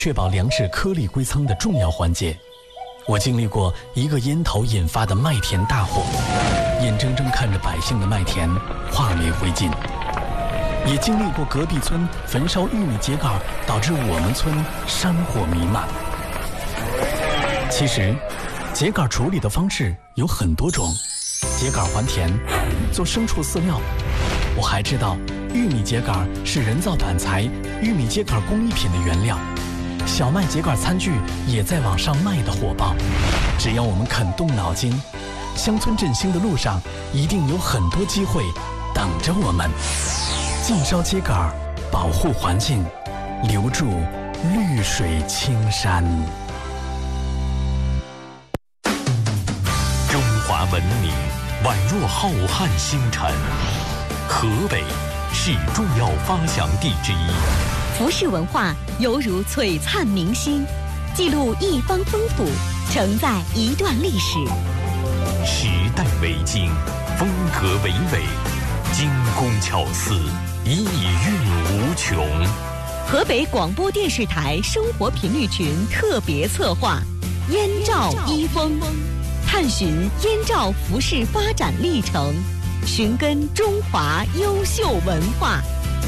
确保粮食颗粒归仓的重要环节。我经历过一个烟头引发的麦田大火，眼睁睁看着百姓的麦田化为灰烬，也经历过隔壁村焚烧玉米秸秆导致我们村山火弥漫。其实秸秆处理的方式有很多种，秸秆还田，做牲畜饲料。我还知道玉米秸秆是人造板材玉米秸秆工艺品的原料，小麦秸秆餐具也在网上卖得火爆。只要我们肯动脑筋，乡村振兴的路上一定有很多机会等着我们。禁烧秸秆，保护环境，留住绿水青山。 中华文明宛若浩瀚星辰，河北是重要发祥地之一。 服饰文化犹如璀璨明星，记录一方风土，承载一段历史。 时代为经，风格为纬，精工巧思，意蕴无穷。 河北广播电视台生活频率群特别策划《燕赵一风》，探寻燕赵服饰发展历程，寻根中华优秀文化。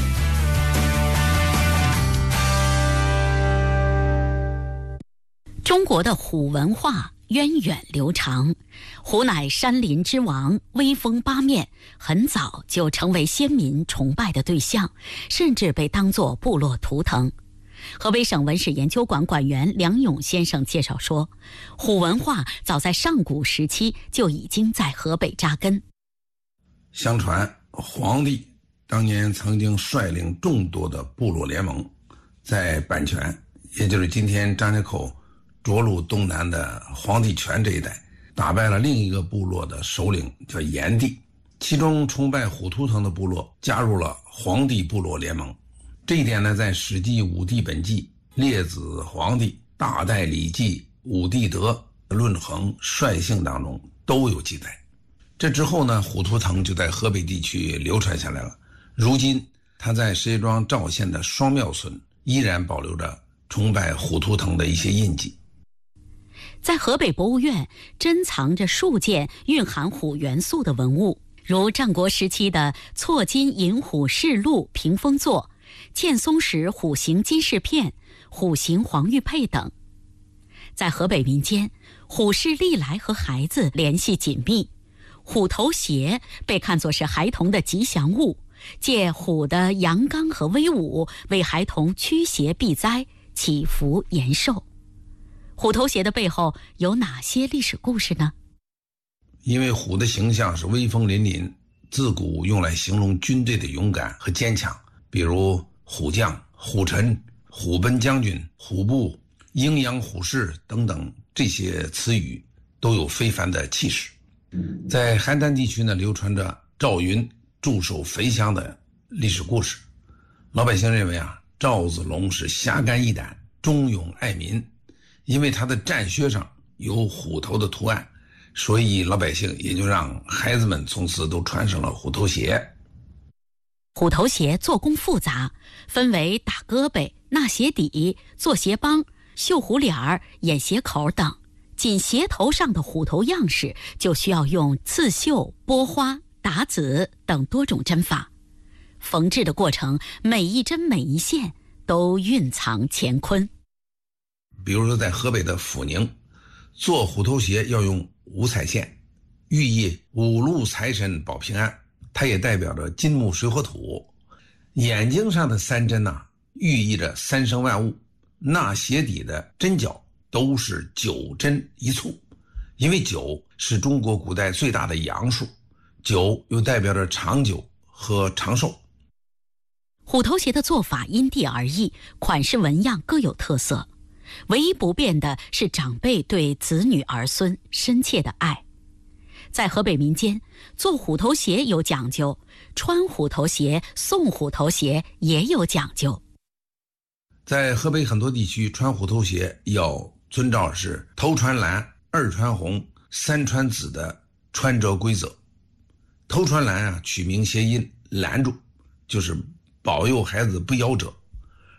中国的虎文化源远流长，虎乃山林之王，威风八面，很早就成为先民崇拜的对象，甚至被当作部落图腾。河北省文史研究馆馆员梁勇先生介绍说，虎文化早在上古时期就已经在河北扎根。 相传皇帝当年曾经率领众多的部落联盟，在阪泉，也就是今天张家口涿鹿东南的黄帝泉这一带，打败了另一个部落的首领叫炎帝，其中崇拜虎图腾的部落加入了黄帝部落联盟。这一点呢，在《史记·武帝本纪》列子黄帝大代礼记武帝德论衡率性当中都有记载。这之后呢，虎图腾就在河北地区流传下来了。如今它在石家庄赵县的双庙村依然保留着崇拜虎图腾的一些印记。 在河北博物院珍藏着数件蕴含虎元素的文物，如战国时期的错金银虎饰鹿屏风座、建松石虎形金饰片、虎形黄玉佩等。在河北民间，虎是历来和孩子联系紧密，虎头鞋被看作是孩童的吉祥物，借虎的阳刚和威武，为孩童驱邪避灾、祈福延寿。虎头鞋的背后有哪些历史故事呢？ 因为虎的形象是威风凛凛，自古用来形容军队的勇敢和坚强，比如虎将、虎臣、虎贲将军、虎部、鹰扬虎视等等，这些词语都有非凡的气势。在邯郸地区呢，流传着赵云驻守肥乡的历史故事。老百姓认为赵子龙是侠肝义胆、忠勇爱民，因为他的战靴上有虎头的图案，所以老百姓也就让孩子们从此都穿上了虎头鞋。 虎头鞋做工复杂，分为打胳膊、纳鞋底、做鞋帮、绣虎脸儿、掩鞋口等。仅鞋头上的虎头样式就需要用刺绣、拨花、打籽等多种针法。缝制的过程，每一针每一线都蕴藏乾坤。 比如说在河北的阜宁，做虎头鞋要用五彩线，寓意五路财神保平安，它也代表着金木水火土。眼睛上的三针寓意着三生万物。纳鞋底的针脚都是9针一簇，因为9是中国古代最大的阳数，9又代表着长久和长寿。 虎头鞋的做法因地而异，款式纹样各有特色，唯一不变的是长辈对子女儿孙深切的爱。在河北民间，做虎头鞋有讲究，穿虎头鞋、送虎头鞋也有讲究。 在河北很多地区，穿虎头鞋要遵照是头穿蓝、二穿红、三穿紫的穿着规则。头穿蓝取名谐音拦住，就是保佑孩子不夭折；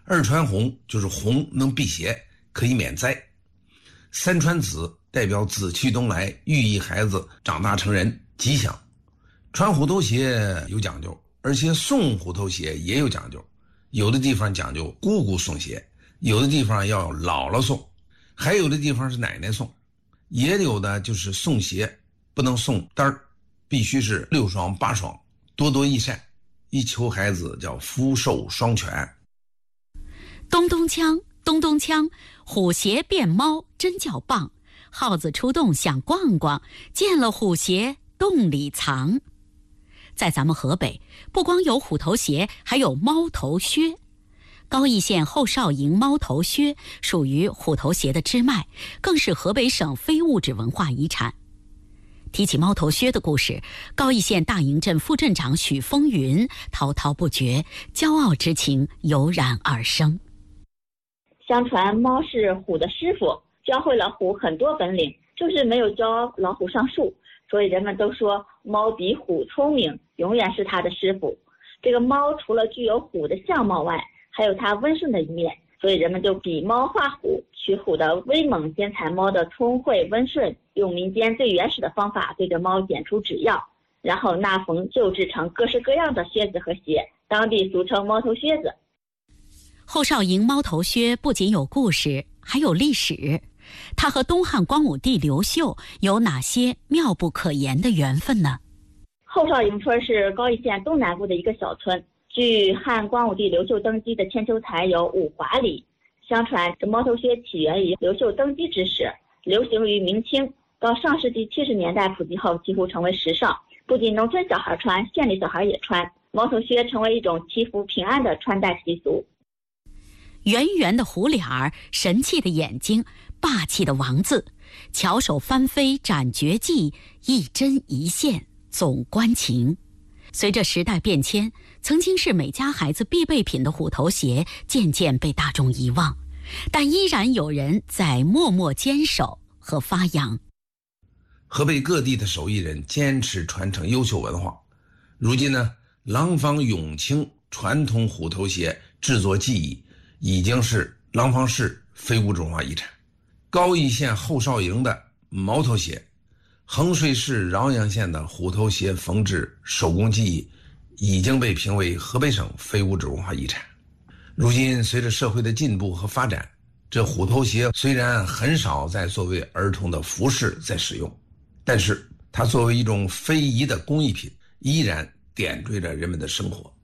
二传红就是红能辟邪，可以免灾。三传紫代表紫气东来，寓意孩子长大成人吉祥。穿虎头鞋有讲究，而且送虎头鞋也有讲究。有的地方讲究姑姑送鞋，有的地方要姥姥送，还有的地方是奶奶送，也有的就是送鞋不能送单儿，必须是6双8双，多多益善，一求孩子叫福寿双全。 咚咚锵，咚咚锵，虎鞋变猫真叫棒，耗子出洞想逛逛，见了虎鞋洞里藏。在咱们河北，不光有虎头鞋，还有猫头靴。高邑县后少营猫头靴属于虎头鞋的支脉，更是河北省非物质文化遗产。提起猫头靴的故事，高邑县大营镇副镇长许风云滔滔不绝，骄傲之情油然而生。 相传猫是虎的师傅，教会了虎很多本领，就是没有教老虎上树，所以人们都说猫比虎聪明，永远是它的师傅。这个猫除了具有虎的相貌外，还有它温顺的一面，所以人们就比猫画虎，取虎的威猛，兼采猫的聪慧温顺，用民间最原始的方法对着猫剪出指药，然后纳缝就制成各式各样的靴子和鞋，当地俗称猫头靴子。 后少营猫头靴不仅有故事，还有历史。它和东汉光武帝刘秀有哪些妙不可言的缘分呢？ 后少营村是高邑县东南部的一个小村，距汉光武帝刘秀登基的千秋台有5华里。相传这猫头靴起源于刘秀登基之时，流行于明清，到上世纪70年代普及后几乎成为时尚，不仅农村小孩穿，县里小孩也穿。猫头靴成为一种祈福平安的穿戴习俗。 圆圆的虎脸儿，神气的眼睛，霸气的王字，巧手翻飞展绝技，一针一线总关情。随着时代变迁，曾经是每家孩子必备品的虎头鞋渐渐被大众遗忘，但依然有人在默默坚守和发扬。 河北各地的手艺人坚持传承优秀文化，如今呢，廊坊永清传统虎头鞋制作技艺已经是廊坊市非物质文化遗产。高邑县后少营的毛头鞋，衡水市饶阳县的虎头鞋缝制手工技艺已经被评为河北省非物质文化遗产。如今随着社会的进步和发展，这虎头鞋虽然很少再作为儿童的服饰在使用，但是它作为一种非遗的工艺品，依然点缀着人们的生活。